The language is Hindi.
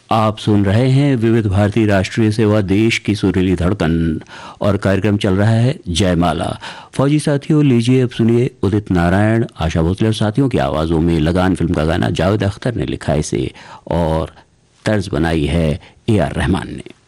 आप सुन रहे हैं विविध भारती राष्ट्रीय सेवा, देश की सुरीली धड़कन, और कार्यक्रम चल रहा है जयमाला। फौजी साथियों, लीजिए अब सुनिए उदित नारायण, आशा भोसले और साथियों की आवाज़ों में लगान फिल्म का गाना। जावेद अख्तर ने लिखा इसे और तर्ज बनाई है AR रहमान ने।